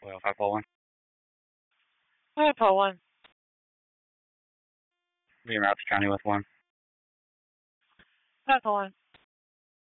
Oil 541. Hi, Paul 1. Being Rapid County with 1. Hi, Paul 1.